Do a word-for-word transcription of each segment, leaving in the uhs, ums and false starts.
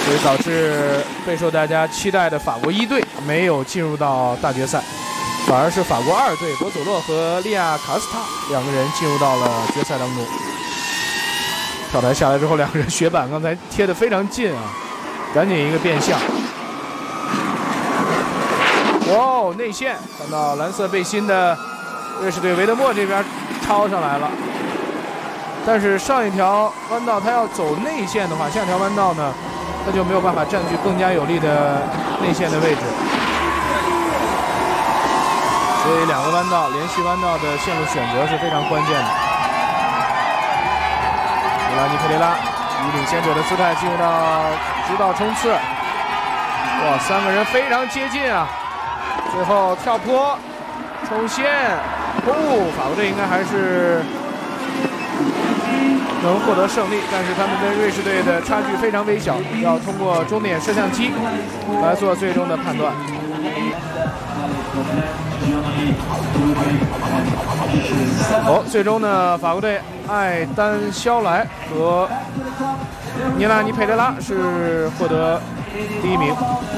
所以导致备受大家期待的法国一队没有进入到大决赛，反而是法国二队博佐洛和利亚卡斯塔两个人进入到了决赛当中。跳台下来之后，两个人雪板刚才贴得非常近啊，赶紧一个变向。哇哦，内线看到蓝色背心的瑞士队维德莫这边超上来了，但是上一条弯道他要走内线的话，下条弯道呢他就没有办法占据更加有利的内线的位置，所以两个弯道连续弯道的线路选择是非常关键的。米拉尼佩雷拉以领先者的姿态进入到直道冲刺，哇，三个人非常接近啊！最后跳坡冲线，哦，法国队应该还是能获得胜利，但是他们跟瑞士队的差距非常微小，要通过终点摄像机来做最终的判断。哦，最终呢，法国队艾丹肖莱和尼拉尼佩雷拉是获得第一名。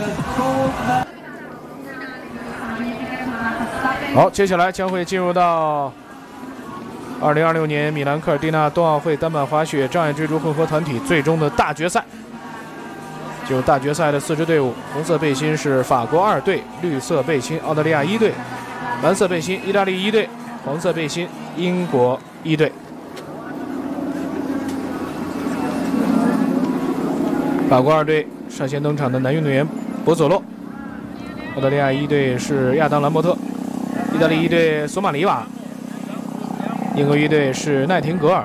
好，接下来将会进入到二零二六年米兰科尔蒂纳冬奥会单板滑雪障碍追逐混合团体最终的大决赛。进入大决赛的四支队伍，红色背心是法国二队，绿色背心澳大利亚一队，蓝色背心意大利一队，黄色背心英国一队。法国二队率先登场的男运动员博佐洛，澳大利亚一队是亚当兰伯特，意大利一队索马里瓦，英国一队是奈廷格尔。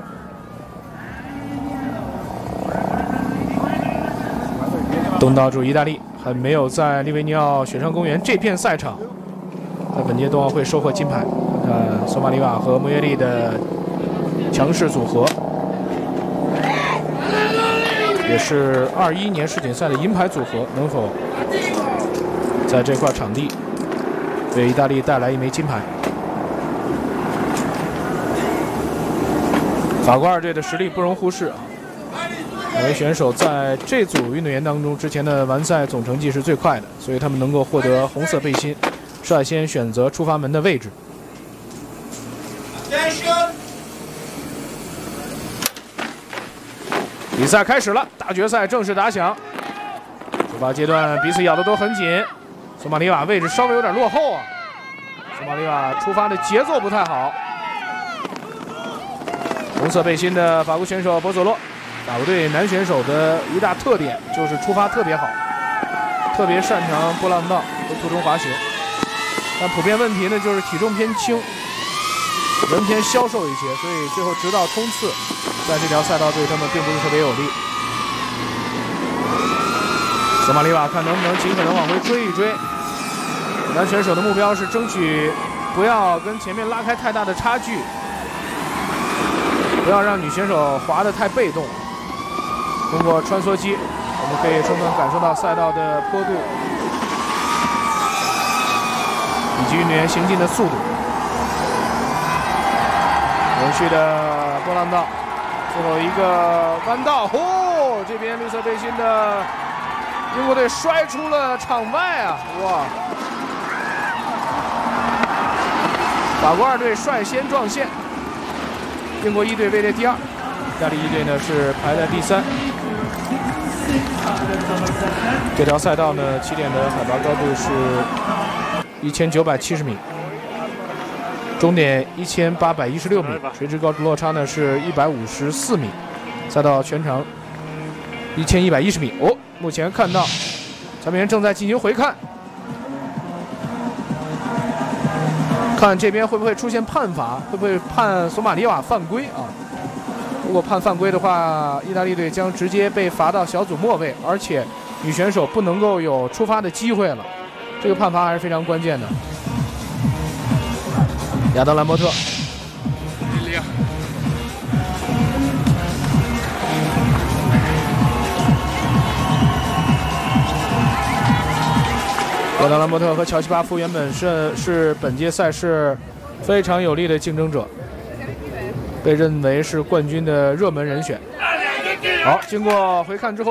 东道主意大利还没有在利维尼奥雪上公园这片赛场在本届冬奥会收获金牌，看看索马里瓦和莫耶利的强势组合，也是二一年世锦赛的银牌组合，能否在这块场地为意大利带来一枚金牌？法国二队的实力不容忽视啊！两位选手在这组运动员当中，之前的完赛总成绩是最快的，所以他们能够获得红色背心，率先选择出发门的位置。比赛开始了，大决赛正式打响。出发阶段彼此咬得都很紧，索马里瓦位置稍微有点落后啊，索马里瓦出发的节奏不太好。红色背心的法国选手博佐洛，法国队男选手的一大特点就是出发特别好，特别擅长波浪道和途中滑行，但普遍问题呢就是体重偏轻，人偏消瘦一些，所以最后直到冲刺，在这条赛道对他们并不是特别有利。索马里瓦看能不能尽可能往回追一追，男选手的目标是争取不要跟前面拉开太大的差距，不要让女选手滑得太被动。通过穿梭机，我们可以充分感受到赛道的坡度以及运动员行进的速度。连续的波浪道，最后一个弯道，哦，这边绿色背心的英国队摔出了场外啊！哇，法国二队率先撞线，英国一队位列第二，意大利一队呢是排在第三。这条赛道呢，起点的海拔高度是一千九百七十米，终点一千八百一十六米，垂直高度落差呢是一百五十四米，赛道全长一千一百一十米。哦，目前看到裁判员正在进行回看，看这边会不会出现判罚，会不会判索马里瓦犯规啊？如果判犯规的话，意大利队将直接被罚到小组末位，而且女选手不能够有出发的机会了。这个判罚还是非常关键的。亚当兰伯特，亚当兰伯特和乔西巴夫原本是是本届赛事非常有力的竞争者，被认为是冠军的热门人选。好，经过回看之后。